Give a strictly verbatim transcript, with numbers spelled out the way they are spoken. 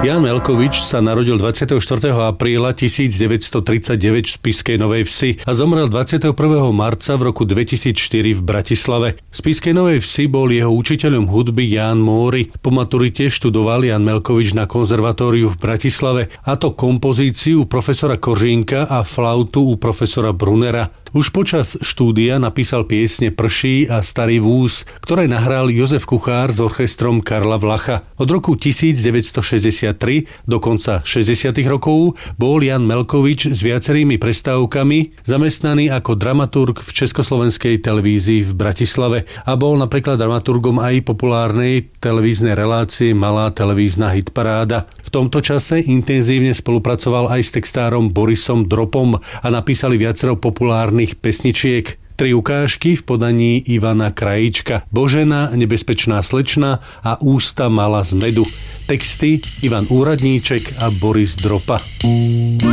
Ján Melkovič sa narodil dvadsiateho štvrtého apríla tisícdeväťstotridsaťdeväť v Spišskej Novej Vsi a zomrel dvadsiateho prvého marca v roku dvetisícštyri v Bratislave. V Spišskej Novej Vsi bol jeho učiteľom hudby Ján Móri. Po maturite študoval Ján Melkovič na konzervatóriu v Bratislave, a to kompozíciu u profesora Kožínka a flautu u profesora Brunera. Už počas štúdia napísal piesne Prší a Starý vúz, ktoré nahral Jozef Kuchár s orchestrom Karla Vlacha. Od roku tisícdeväťstošesťdesiattri do konca šesťdesiatych rokov bol Ján Melkovič s viacerými prestávkami zamestnaný ako dramaturg v Československej televízii v Bratislave a bol napríklad dramaturgom aj populárnej televíznej relácie Malá televízna hitparáda. V tomto čase intenzívne spolupracoval aj s textárom Borisom Dropom a napísali viacero populárnych pesničiek. Tri ukážky v podaní Ivana Krajíčka: Božena, Nebezpečná slečna a Ústa mala z medu. Texty Ivan Úradníček a Boris Dropa.